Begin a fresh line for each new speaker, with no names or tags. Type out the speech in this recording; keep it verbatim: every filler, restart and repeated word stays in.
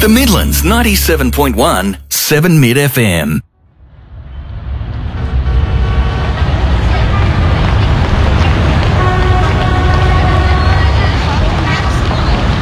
The Midlands ninety-seven point one, seven Mid F M.